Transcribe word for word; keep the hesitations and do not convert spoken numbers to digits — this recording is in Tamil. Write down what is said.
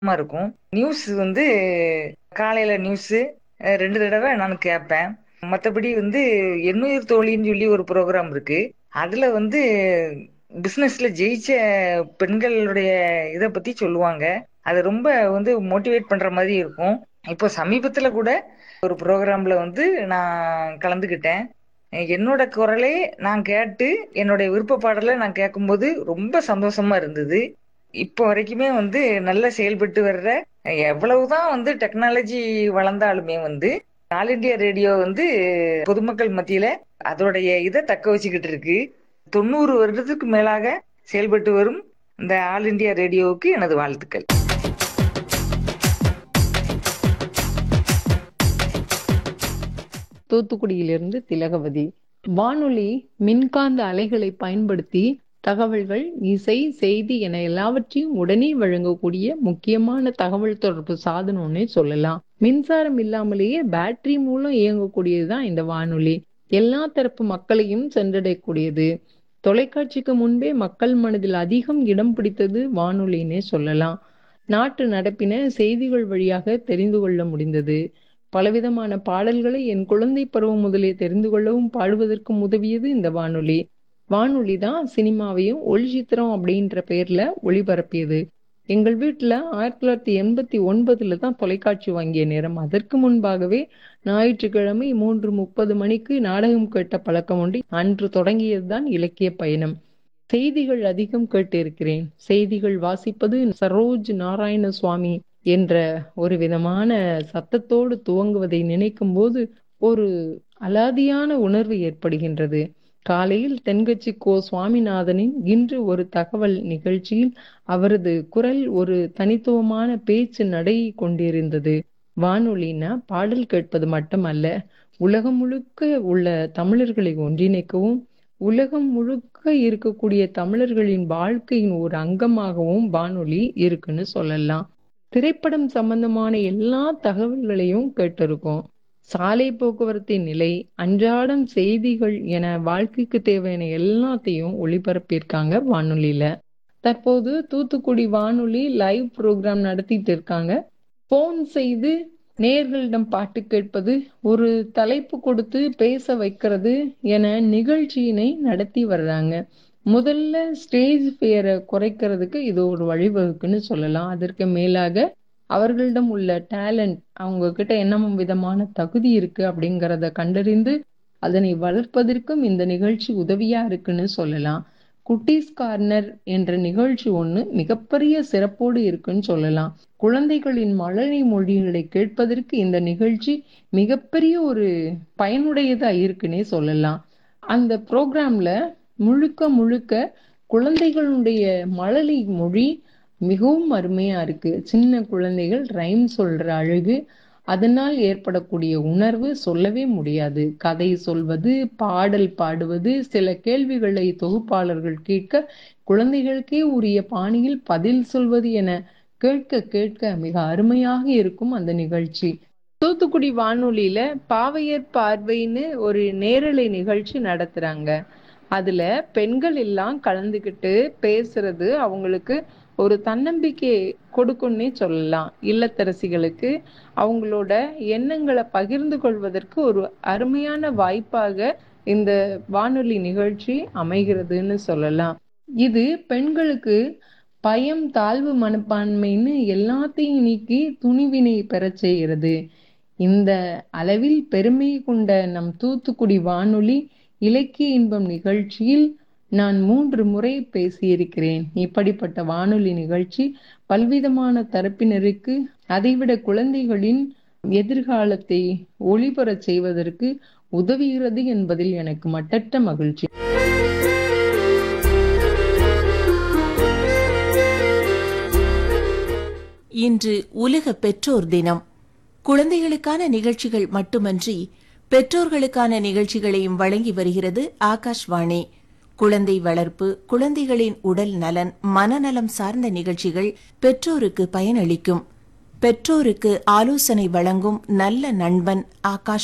மா இருக்கும். நியூஸ் வந்து காலையில நியூஸு அ ரெண்டு தடவ நான் கேட்பேன். மத்தபடி வந்து எண்ணுயிர் தோழின்னு சொல்லி ஒரு ப்ரோகிராம் இருக்கு. அதுல வந்து பிசினஸ்ல ஜெயிச்ச பெண்களுடைய இத பத்தி சொல்லுவாங்க. அது ரொம்ப வந்து மோட்டிவேட் பண்ற மாரி இருக்கும். இப்போ சமீபத்தில கூட ஒரு ப்ரோகிராம்ல வந்து நான் கலந்துக்கிட்டேன். என்னோட குரலே நான் கேட்டு, என்னுடைய விருப்ப பாடல நான் கேட்கும்போது ரொம்ப சந்தோஷமா இருந்தது. இப்போ வரைக்குமே வந்து நல்லா செயல்பட்டு வர்ற, எவ்வளவுதான் வந்து டெக்னாலஜி வளர்ந்தாலுமே வந்து, ஆல் இண்டியா ரேடியோ வந்து பொதுமக்கள் மத்தியில அதோடைய இத தக்க வச்சுக்கிட்டு இருக்கு. தொண்ணூறு வருடத்துக்கு மேலாக செயல்பட்டு வரும் இந்த ஆல் இண்டியா ரேடியோவுக்கு எனது வாழ்த்துக்கள். தூத்துக்குடியிலிருந்து திலகவதி. வானொலி மின்காந்த அலைகளை பயன்படுத்தி தகவல்கள், இசை, செய்தி என எல்லாவற்றையும் உடனே வழங்கக்கூடிய முக்கியமான தகவல் தொடர்பு சாதனம்னே சொல்லலாம். மின்சாரம் இல்லாமலேயே பேட்டரி மூலம் இயங்கக்கூடியதுதான் இந்த வானொலி. எல்லா தரப்பு மக்களையும் சென்றடையக்கூடியது. தொலைக்காட்சிக்கு முன்பே மக்கள் மனதில் அதிகம் இடம் பிடித்தது வானொலின்னே சொல்லலாம். நாட்டு நடப்பின செய்திகள் வழியாக தெரிந்து கொள்ள முடிந்தது. பலவிதமான பாடல்களை என் குழந்தை பருவம் முதலே தெரிந்து கொள்ளவும் பாடுவதற்கும் உதவியது இந்த வானொலி. வானொலி தான் சினிமாவையும் ஒளிச்சித்திரம் அப்படின்ற பேர்ல ஒளிபரப்பியது. எங்கள் வீட்டுல ஆயிரத்தி தொள்ளாயிரத்தி எண்பத்தி ஒன்பதுல தான் தொலைக்காட்சி வாங்கிய நேரம். அதற்கு முன்பாகவே ஞாயிற்றுக்கிழமை மூன்று முப்பது மணிக்கு நாடகம் கேட்ட பழக்கம் உண்டு. அன்று தொடங்கியதுதான் இலக்கிய பயணம். செய்திகள் அதிகம் கேட்டிருக்கிறேன். செய்திகள் வாசிப்பது சரோஜ் நாராயண சுவாமி என்ற ஒரு விதமான சத்தத்தோடு துவங்குவதை நினைக்கும் போது ஒரு அலாதியான உணர்வு ஏற்படுகின்றது. காலையில் தென்கட்சி கோ சுவாமிநாதனின் இன்று ஒரு தகவல் நிகழ்ச்சியில் அவரது குரல் ஒரு தனித்துவமான பேச்சு நடை கொண்டிருந்தது. வானொலினா பாடல் கேட்பது மட்டுமல்ல, உலகம் முழுக்க உள்ள தமிழர்களை ஒன்றிணைக்கவும், உலகம் முழுக்க இருக்கக்கூடிய தமிழர்களின் வாழ்க்கையின் ஒரு அங்கமாகவும் வானொலி இருக்குன்னு சொல்லலாம். திரைப்படம் சம்பந்தமான எல்லா தகவல்களையும் கேட்டிருக்கோம். சாலை போக்குவரத்தின் நிலை, அன்றாடம் செய்திகள் என வாழ்க்கைக்கு தேவையான எல்லாத்தையும் ஒளிபரப்பியிருக்காங்க வானொலியில. தற்போது தூத்துக்குடி வானொலி லைவ் ப்ரோக்ராம் நடத்திட்டு இருக்காங்க. போன் செய்து நேயர்களிடம் பாட்டு கேட்பது, ஒரு தலைப்பு கொடுத்து பேச வைக்கிறது என நிகழ்ச்சியினை நடத்தி வர்றாங்க. முதல்ல ஸ்டேஜ் ஃபியரை குறைக்கிறதுக்கு இது ஒரு வழிவகுக்குன்னு சொல்லலாம். அதற்கு மேலாக அவர்களிடம் உள்ள டேலண்ட், அவங்க கிட்ட என்ன விதமான தகுதி இருக்கு அப்படிங்கிறத கண்டறிந்து அதனை வளர்ப்பதற்கும் இந்த நிகழ்ச்சி உதவியா இருக்குன்னு சொல்லலாம். குட்டீஸ் கார்னர் என்ற நிகழ்ச்சி ஒண்ணு மிகப்பெரிய சிறப்போடு இருக்குன்னு சொல்லலாம். குழந்தைகளின் மழலை மொழிகளை கேட்பதற்கு இந்த நிகழ்ச்சி மிகப்பெரிய ஒரு பயனுடையதா இருக்குன்னே சொல்லலாம். அந்த ப்ரோக்ராம்ல முழுக்க முழுக்க குழந்தைகளுடைய மழலை மொழி மிகவும் அருமையா இருக்கு. சின்ன குழந்தைகள் ரைம் சொல்ற அழகு, அதனால் ஏற்படக்கூடிய உணர்வு சொல்லவே முடியாது. கதை சொல்வது, பாடல் பாடுவது, சில கேள்விகளை தொகுப்பாளர்கள் கேட்க குழந்தைகளுக்கே உரிய பாணியில் பதில் சொல்வது என கேட்க கேட்க மிக அருமையாக இருக்கும் அந்த நிகழ்ச்சி. தூத்துக்குடி வானொலியில பாவையர் பார்வைன்னு ஒரு நேரலை நிகழ்ச்சி நடத்துறாங்க. அதுல பெண்கள் எல்லாம் கலந்துக்கிட்டு பேசுறது அவங்களுக்கு ஒரு தன்னம்பிக்கை கொடுக்கும்னே சொல்லலாம். இல்லத்தரசிகளுக்கு அவங்களோட எண்ணங்களை பகிர்ந்து கொள்வதற்கு ஒரு அருமையான வாய்ப்பாக இந்த வானொலி நிகழ்ச்சி அமைகிறதுன்னு சொல்லலாம். இது பெண்களுக்கு பயம், தாழ்வு மனப்பான்மைன்னு எல்லாத்தையும் நீக்கி துணிவினை பெறச் செய்கிறது. இந்த அளவில் பெருமை கொண்ட நம் தூத்துக்குடி வானொலி இலக்கிய இன்பம் நிகழ்ச்சியில் நான் மூன்று முறை பேசியிருக்கிறேன். இப்படிப்பட்ட வானொலி நிகழ்ச்சி பல்விதமான தரப்பினருக்கு, அதைவிட குழந்தைகளின் எதிர்காலத்தை ஒளிபரச் செய்வதற்கு உதவுகிறது என்பதில் எனக்கு மட்டற்ற மகிழ்ச்சி. இன்று உலக பெற்றோர் தினம். குழந்தைகளுக்கான நிகழ்ச்சிகள் மட்டுமன்றி பெற்றோர்களுக்கான நிகழ்ச்சிகளையும் வழங்கி வருகிறது ஆகாஷ்வாணி. குழந்தை வளர்ப்பு, குழந்தைகளின் உடல் நலன், மனநலம் சார்ந்த நிகழ்ச்சிகள் பெற்றோருக்கு பயனளிக்கும். பெற்றோருக்கு ஆலோசனை வழங்கும் நல்ல நண்பன் ஆகாஷ்